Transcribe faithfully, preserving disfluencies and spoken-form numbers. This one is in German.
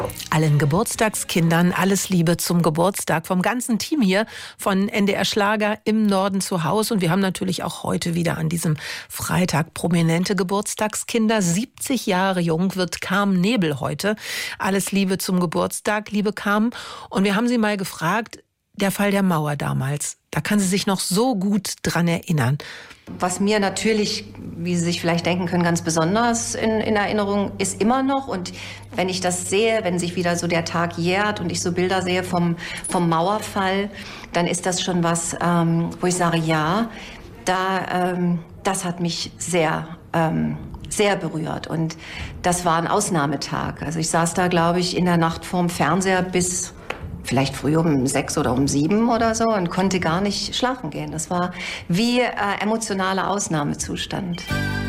Allen Geburtstagskindern alles Liebe zum Geburtstag vom ganzen Team hier von N D R Schlager im Norden zu Hause. Und wir haben natürlich auch heute wieder an diesem Freitag prominente Geburtstagskinder. siebzig Jahre jung wird Carmen Nebel heute. Alles Liebe zum Geburtstag, liebe Carmen. Und wir haben sie mal gefragt, der Fall der Mauer damals, da kann sie sich noch so gut dran erinnern. Was mir natürlich, wie Sie sich vielleicht denken können, ganz besonders in, in Erinnerung ist immer noch. Und wenn ich das sehe, wenn sich wieder so der Tag jährt und ich so Bilder sehe vom, vom Mauerfall, dann ist das schon was, ähm, wo ich sage, ja, da, ähm, das hat mich sehr, ähm, sehr berührt. Und das war ein Ausnahmetag. Also ich saß da, glaube ich, in der Nacht vorm Fernseher bis vielleicht früh um sechs oder um sieben oder so und konnte gar nicht schlafen gehen. Das war wie äh, emotionaler Ausnahmezustand.